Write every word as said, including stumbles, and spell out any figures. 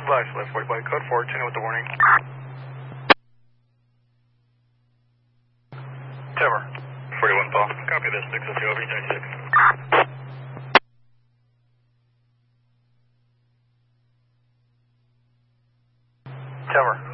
Advise, left forty by code four, tune in with the warning. Tower. forty-one Paul. Copy this, six oh two over ninety-six. Tower.